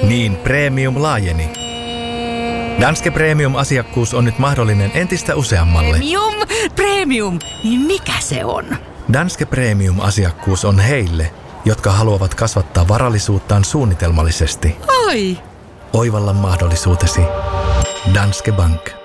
Niin premium laajeni. Danske Premium-asiakkuus on nyt mahdollinen entistä useammalle. Premium, niin mikä se on? Danske Premium-asiakkuus on heille, jotka haluavat kasvattaa varallisuuttaan suunnitelmallisesti. Ai! Oivalla mahdollisuutesi. Danske Bank.